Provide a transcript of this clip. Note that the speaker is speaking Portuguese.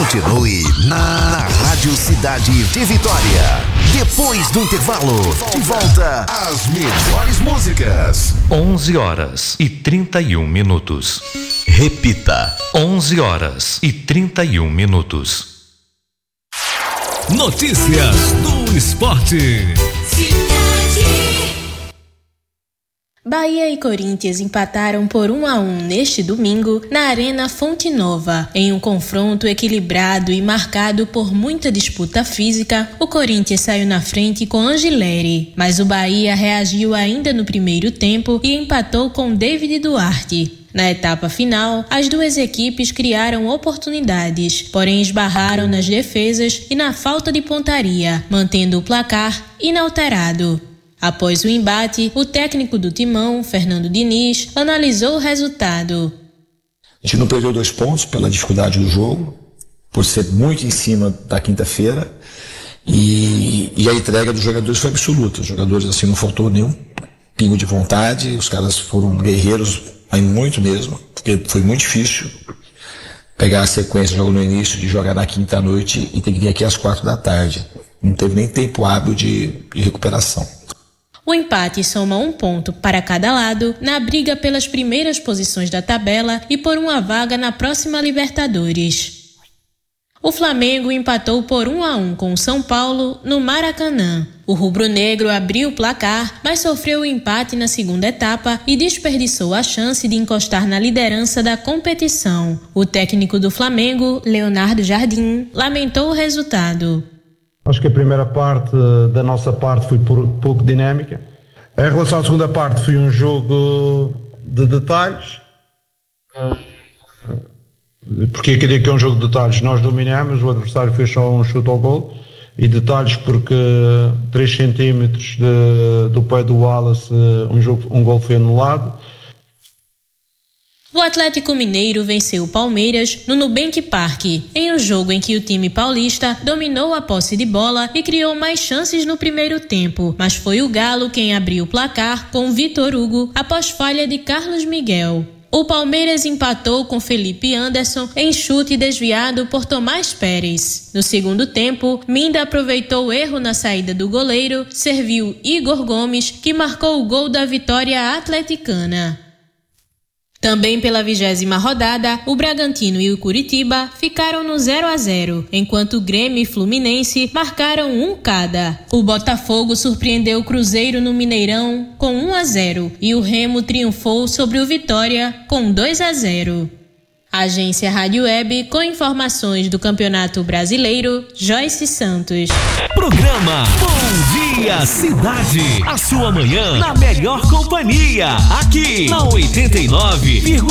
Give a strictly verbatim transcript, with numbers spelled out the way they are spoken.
Continue na Rádio Cidade de Vitória. Depois do intervalo, de volta às melhores músicas. onze horas e trinta e um minutos. Repita. onze horas e trinta e um minutos. Notícias do esporte. Bahia e Corinthians empataram por um a um neste domingo na Arena Fonte Nova. Em um confronto equilibrado e marcado por muita disputa física, o Corinthians saiu na frente com Angileri, mas o Bahia reagiu ainda no primeiro tempo e empatou com David Duarte. Na etapa final, as duas equipes criaram oportunidades, porém esbarraram nas defesas e na falta de pontaria, mantendo o placar inalterado. Após o embate, o técnico do Timão, Fernando Diniz, analisou o resultado. A gente não perdeu dois pontos pela dificuldade do jogo, por ser muito em cima da quinta-feira, e, e a entrega dos jogadores foi absoluta. Os jogadores, assim, não faltou nenhum pingo de vontade, os caras foram guerreiros, aí muito mesmo, porque foi muito difícil pegar a sequência logo no início, de jogar na quinta-noite e ter que vir aqui às quatro da tarde. Não teve nem tempo hábil de, de recuperação. O empate soma um ponto para cada lado na briga pelas primeiras posições da tabela e por uma vaga na próxima Libertadores. O Flamengo empatou por um a um com o São Paulo no Maracanã. O rubro-negro abriu o placar, mas sofreu o empate na segunda etapa e desperdiçou a chance de encostar na liderança da competição. O técnico do Flamengo, Leonardo Jardim, lamentou o resultado. Acho que a primeira parte da nossa parte foi pouco dinâmica. Em relação à segunda parte foi um jogo de detalhes. Porque eu queria que é um jogo de detalhes. Nós dominamos, o adversário fez só um chute ao gol. E detalhes porque três centímetros de, do pé do Wallace um, jogo, um gol foi anulado. O Atlético Mineiro venceu o Palmeiras no Nubank Park, em um jogo em que o time paulista dominou a posse de bola e criou mais chances no primeiro tempo, mas foi o Galo quem abriu o placar com Vitor Hugo após falha de Carlos Miguel. O Palmeiras empatou com Felipe Anderson em chute desviado por Tomás Pérez. No segundo tempo, Minda aproveitou o erro na saída do goleiro, serviu Igor Gomes, que marcou o gol da vitória atleticana. Também pela vigésima rodada, o Bragantino e o Curitiba ficaram no zero a zero, enquanto o Grêmio e Fluminense marcaram um cada. O Botafogo surpreendeu o Cruzeiro no Mineirão com um a zero e o Remo triunfou sobre o Vitória com dois a zero. Agência Rádio Web com informações do Campeonato Brasileiro, Joyce Santos. Programa Bom Dia Cidade. A sua manhã na melhor companhia. Aqui na oitenta e nove vírgula